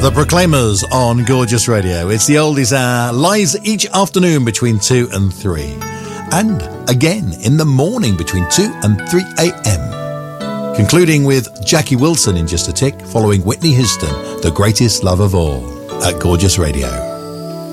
The Proclaimers on Gorgeous Radio. It's the Oldies Hour, live each afternoon between 2 and 3. And again in the morning between 2 and 3 a.m. Concluding with Jackie Wilson in just a tick, following Whitney Houston, The Greatest Love of All, at Gorgeous Radio.